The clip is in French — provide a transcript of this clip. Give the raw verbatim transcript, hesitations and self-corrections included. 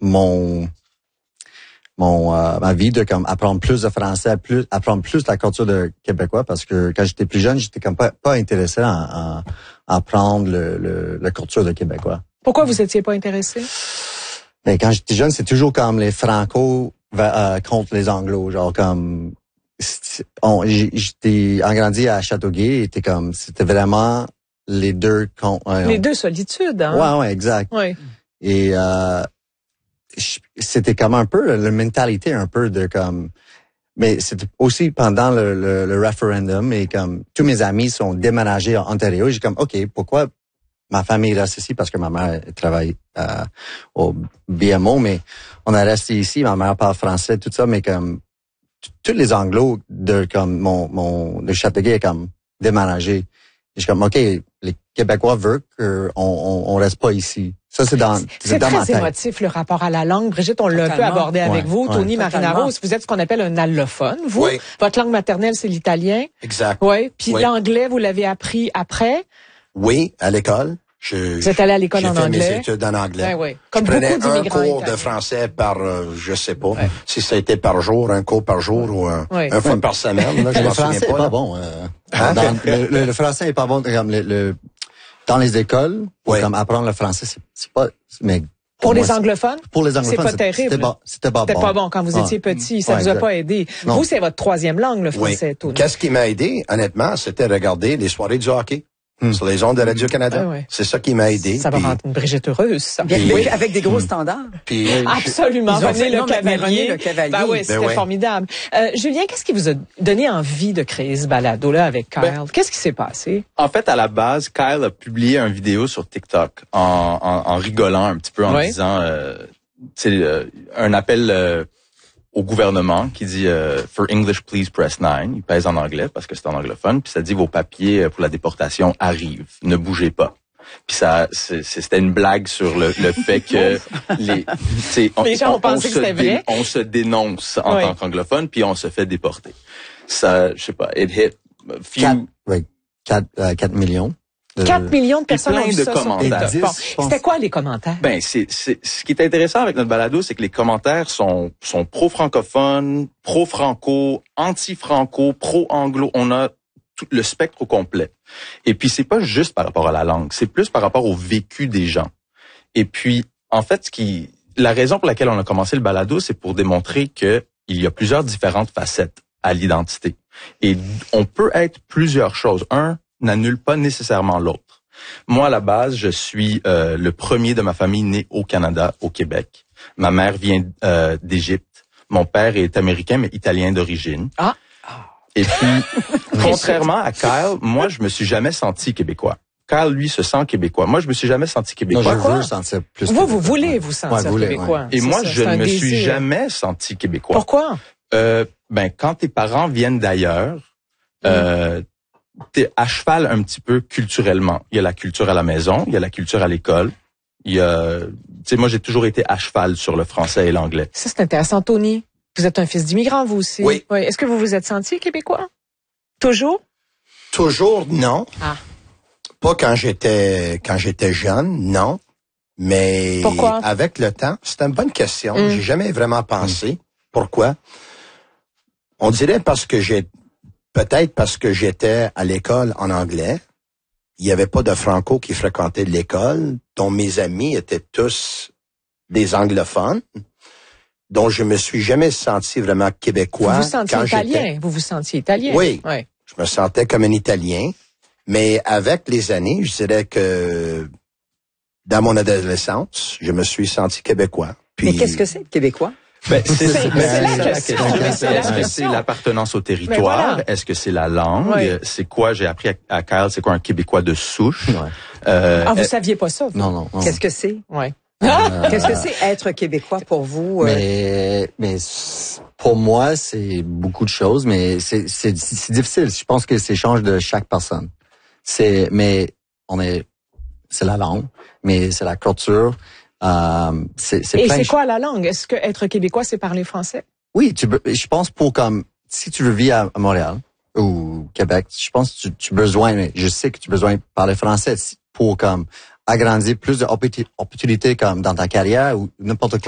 mon mon euh, ma vie de comme apprendre plus de français, plus apprendre plus la culture de québécois parce que quand j'étais plus jeune, j'étais comme pas pas intéressé à, à, à apprendre le, le la culture de québécois. Pourquoi vous étiez pas intéressé? Mais quand j'étais jeune, c'est toujours comme les Franco euh, contre les Anglos, genre comme on, j'étais grandi à Châteauguay, et c'était comme c'était vraiment les deux contre euh, les deux solitudes, hein? Ouais, ouais, exact. Ouais. Et euh, c'était comme un peu la mentalité un peu de comme, mais c'était aussi pendant le, le, le référendum et comme tous mes amis sont déménagés en Ontario, j'ai comme ok, pourquoi ma famille reste ici parce que ma mère travaille euh, au B M O, mais on a resté ici, ma mère parle français, tout ça, mais comme tous les Anglos de comme mon mon de Châteauguay est comme déménagé. Je suis comme, OK, les Québécois veulent qu'on on, on reste pas ici. Ça, c'est dans, c'est, c'est dans très ma tête. émotif, le rapport à la langue. Brigitte, on l'a un peu abordé avec ouais, vous. ouais. Tony Marinaro, vous êtes ce qu'on appelle un allophone. Vous, oui. Votre langue maternelle, c'est l'italien. Exact. Oui. Puis oui. l'anglais, vous l'avez appris après? Oui, à l'école. Je, vous êtes allé à l'école en anglais? J'ai fait mes études en anglais. Oui, oui. Comme je prenais beaucoup un d'immigrants cours italiens. de français par, euh, je sais pas, ouais. si ça a été par jour, un cours par jour ou un, oui. un fois par semaine. Là, je le m'en français souviens pas, est pas là. bon. Euh, hein? dans, le, le, le français est pas bon. Comme le, le, dans les écoles, pour oui. comme apprendre le français, c'est, c'est pas... Mais pour, pour les moi, anglophones? Pour les anglophones, c'est pas terrible. C'était pas, c'était pas c'était bon. C'était pas bon quand vous étiez ah. petit. Ça ouais, vous a exact. pas aidé. Non. Vous, c'est votre troisième langue, le français, oui. Tony. Qu'est-ce qui m'a aidé, honnêtement, c'était regarder les soirées du hockey. Hmm. Sur les ondes de Radio-Canada. Ah ouais. C'est ça qui m'a aidé. Ça va puis... rendre une Brigitte heureuse, ça. Bien, oui, avec des gros standards. Puis, absolument. Ils ont René fait, le non, Cavalier. René le Cavalier. Ben oui, c'était ben ouais. formidable. Euh, Julien, qu'est-ce qui vous a donné envie de créer ce balado-là avec Kyle? Ben, qu'est-ce qui s'est passé? En fait, à la base, Kyle a publié une vidéo sur TikTok en, en, en rigolant un petit peu, en oui. disant, euh, c'est euh, un appel euh, au gouvernement qui dit euh, For English, please press nine. Il pèse en anglais parce que c'est en anglophone. Puis ça dit vos papiers pour la déportation arrivent. Ne bougez pas. Puis ça, c'est, c'était une blague sur le, le fait que les, on, les gens on, ont pensé on que c'était dé, vrai. On se dénonce en oui. tant qu'anglophone, puis on se fait déporter. Ça, je sais pas, it hit few... quatre, oui, quatre, euh, quatre millions. De... quatre millions de personnes ont vu ça de commentaires. sur bon. C'était quoi les commentaires? Ben, c'est, c'est, ce qui est intéressant avec notre balado, c'est que les commentaires sont, sont pro-francophones, pro-franco, anti-franco, pro-anglo. On a tout le spectre au complet. Et puis, c'est pas juste par rapport à la langue, c'est plus par rapport au vécu des gens. Et puis, en fait, ce qui, la raison pour laquelle on a commencé le balado, c'est pour démontrer que il y a plusieurs différentes facettes à l'identité. Et on peut être plusieurs choses. Un n'annule pas nécessairement l'autre. Moi, à la base, je suis euh, le premier de ma famille né au Canada, au Québec. Ma mère vient euh, d'Égypte. Mon père est américain, mais italien d'origine. Ah. Et puis, contrairement à Kyle, moi, je me suis jamais senti québécois. Kyle, lui, se sent québécois. Moi, je me suis jamais senti québécois. Non, je Pourquoi? veux sentir plus Vous, vous voulez vous sentir ouais, voulez, québécois. Ouais. Et c'est moi, ça, je ne me désir. suis jamais senti québécois. Pourquoi? Euh, ben, quand tes parents viennent d'ailleurs, mmh. euh, t'es à cheval un petit peu culturellement. Il y a la culture à la maison, il y a la culture à l'école. Il y a, tu sais, moi, j'ai toujours été à cheval sur le français et l'anglais. Ça, c'est intéressant. Tony, vous êtes un fils d'immigrant, vous aussi. Oui. oui. Est-ce que vous vous êtes senti québécois? Toujours? Toujours, non. Ah. Pas quand j'étais, quand j'étais jeune, non. Mais pourquoi? Avec le temps, c'est une bonne question. Mm. J'ai jamais vraiment pensé. Mm. Pourquoi? On dirait parce que j'ai, peut-être parce que j'étais à l'école en anglais. Il y avait pas de franco qui fréquentait l'école, dont mes amis étaient tous des anglophones, dont je me suis jamais senti vraiment québécois. Vous vous sentiez quand italien? J'étais... Vous vous sentiez italien? Oui. oui. Je me sentais comme un Italien. Mais avec les années, je dirais que dans mon adolescence, je me suis senti québécois. Puis... Mais qu'est-ce que c'est, québécois? Ben, c'est, c'est, c'est, ben, c'est la c'est question. la question. C'est la Est-ce que question. c'est l'appartenance au territoire? Voilà. Est-ce que c'est la langue? Oui. C'est quoi, j'ai appris à, à Kyle, c'est quoi un Québécois de souche? Ouais. Euh, ah, vous saviez pas ça? Vous? Non, non. non. Qu'est-ce que c'est? Oui. Euh, Qu'est-ce que c'est être québécois pour vous? Euh... Mais, mais pour moi, c'est beaucoup de choses, mais c'est, c'est, c'est difficile. Je pense que c'est change de chaque personne. C'est, mais on est, c'est la langue, mais c'est la culture. Euh, c'est, c'est Et plein c'est de quoi la langue? Est-ce que être québécois, c'est parler français? Oui, tu, je pense pour comme, si tu veux vivre à Montréal ou Québec, je pense que tu, tu as besoin, mais je sais que tu as besoin de parler français pour comme agrandir plus d'opportunités comme dans ta carrière ou n'importe quoi.